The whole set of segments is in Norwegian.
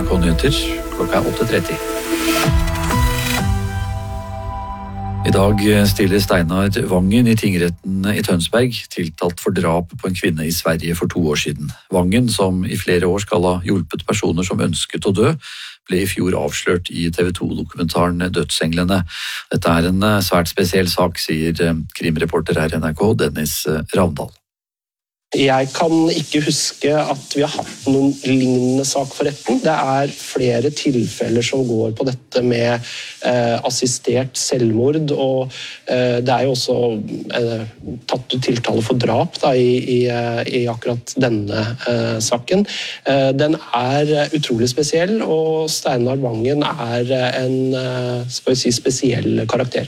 NRK Nyheter, klokka 8:30. I dag stiller Steinar Vangen i tingretten i Tønsberg, tiltalt for drap på en kvinne i Sverige for 2 år siden. Vangen, som i flere år skal ha hjulpet personer som ønsket å dø, ble i fjor avslørt i TV 2-dokumentaren Dødsenglene. Dette er en svært spesiell sak, sier krimreporter her i NRK, Dennis Ravndal. Jeg kan ikke huske at vi har hatt noen lignende sak for retten. Det er flere tilfeller som går på dette med assistert selvmord, og det er jo også tatt tiltale for drap i akkurat denne saken. Den er utrolig spesiell, og Steinar Vangen er en spesiell karakter.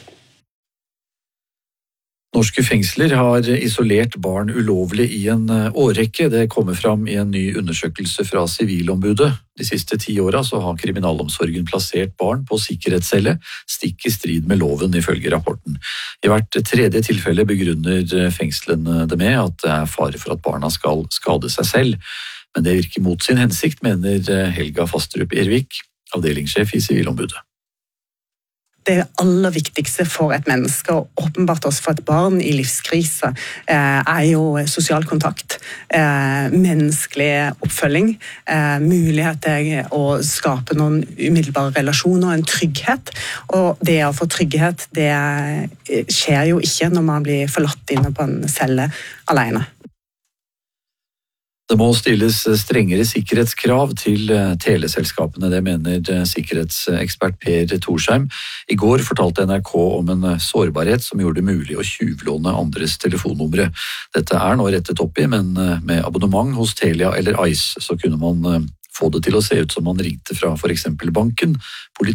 Norske fengsler har isolert barn ulovlig i en årrekke. Det kommer fram i en ny undersøkelse fra Sivilombudet. De siste 10 årene så har kriminalomsorgen plassert barn på sikkerhetscelle, stikk i strid med loven, ifølge rapporten. I hvert 3. tilfelle begrunner fengslene det med at det er fare for at barna skal skade seg selv. Men det virker mot sin hensikt, mener Helga Fastrup Ervik, avdelingssjef i Sivilombudet. Det aller viktigste for et menneske, og åpenbart også for et barn i livskrise, er jo sosial kontakt, menneskelig oppfølging, mulighet til å skape noen umiddelbare relasjoner, en trygghet. Og det å få trygghet, det skjer jo ikke når man blir forlatt inne på en celle alene. Det må stilles strengere sikkerhetskrav til teleselskapene, det mener sikkerhetsekspert Per Torsheim. I går fortalte NRK om en sårbarhet som gjorde det mulig å tjuvlåne andres telefonnumre. Dette er nå rettet opp i, men med abonnement hos Telia eller Ice så kunne man få det til å se ut som man ringte fra for eksempel banken,